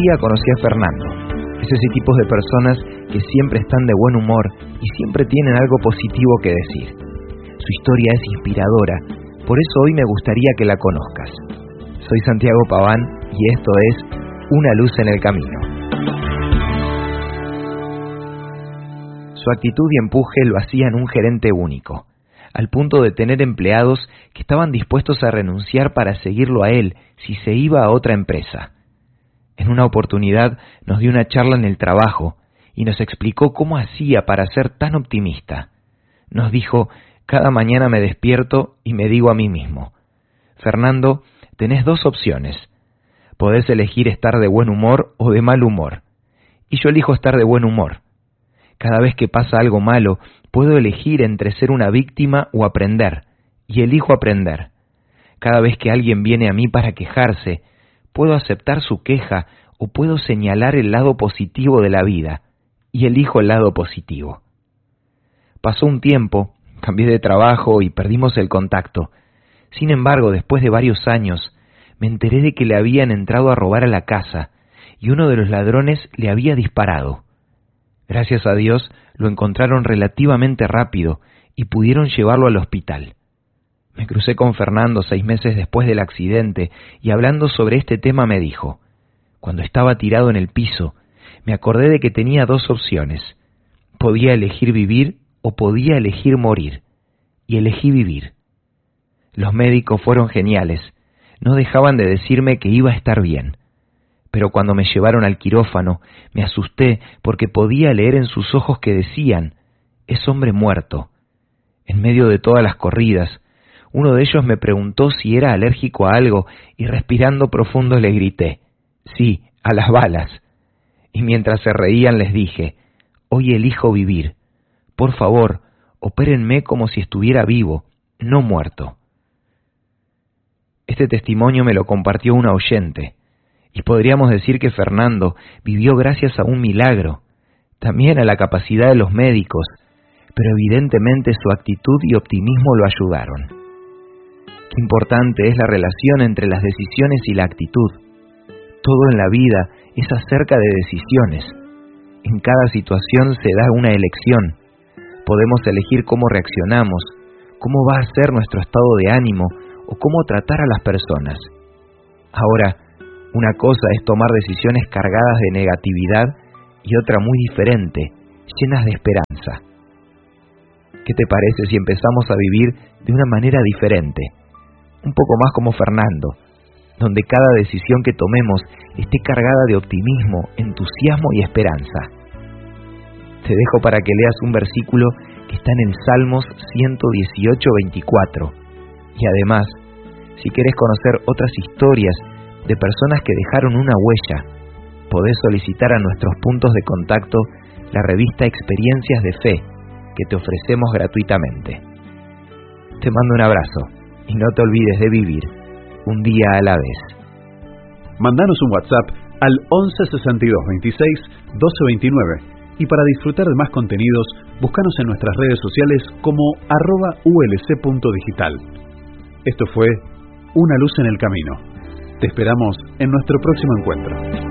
día conocí a Fernando. Es ese tipo de personas que siempre están de buen humor y siempre tienen algo positivo que decir. Su historia es inspiradora, por eso hoy me gustaría que la conozcas. Soy Santiago Paván y esto es Una luz en el camino. Su actitud y empuje lo hacían un gerente único, al punto de tener empleados que estaban dispuestos a renunciar para seguirlo a él si se iba a otra empresa. En una oportunidad nos dio una charla en el trabajo y nos explicó cómo hacía para ser tan optimista. Nos dijo: cada mañana me despierto y me digo a mí mismo, Fernando, tenés dos opciones. Podés elegir estar de buen humor o de mal humor. Y yo elijo estar de buen humor. Cada vez que pasa algo malo, puedo elegir entre ser una víctima o aprender, y elijo aprender. Cada vez que alguien viene a mí para quejarse, puedo aceptar su queja o puedo señalar el lado positivo de la vida, y elijo el lado positivo. Pasó un tiempo, cambié de trabajo y perdimos el contacto. Sin embargo, después de varios años, me enteré de que le habían entrado a robar a la casa, y uno de los ladrones le había disparado. Gracias a Dios, lo encontraron relativamente rápido y pudieron llevarlo al hospital. Me crucé con Fernando 6 meses después del accidente y hablando sobre este tema me dijo, cuando estaba tirado en el piso, me acordé de que tenía dos opciones. Podía elegir vivir o podía elegir morir. Y elegí vivir. Los médicos fueron geniales. No dejaban de decirme que iba a estar bien. Pero cuando me llevaron al quirófano, me asusté porque podía leer en sus ojos que decían, es hombre muerto. En medio de todas las corridas, uno de ellos me preguntó si era alérgico a algo y respirando profundo le grité, sí, a las balas. Y mientras se reían les dije, hoy elijo vivir. Por favor, opérenme como si estuviera vivo, no muerto. Este testimonio me lo compartió una oyente. Y podríamos decir que Fernando vivió gracias a un milagro, también a la capacidad de los médicos, pero evidentemente su actitud y optimismo lo ayudaron. Qué importante es la relación entre las decisiones y la actitud. Todo en la vida es acerca de decisiones. En cada situación se da una elección. Podemos elegir cómo reaccionamos, cómo va a ser nuestro estado de ánimo o cómo tratar a las personas. Ahora, una cosa es tomar decisiones cargadas de negatividad y otra muy diferente, llenas de esperanza. ¿Qué te parece si empezamos a vivir de una manera diferente? Un poco más como Fernando, donde cada decisión que tomemos esté cargada de optimismo, entusiasmo y esperanza. Te dejo para que leas un versículo que está en el Salmos 118:24. Y además, si querés conocer otras historias de personas que dejaron una huella, podés solicitar a nuestros puntos de contacto la revista Experiencias de Fe, que te ofrecemos gratuitamente. Te mando un abrazo y no te olvides de vivir un día a la vez. Mandanos un WhatsApp al 11 62 26 12 29 y para disfrutar de más contenidos, búscanos en nuestras redes sociales como @ulc.digital. Esto fue Una luz en el camino. Te esperamos en nuestro próximo encuentro.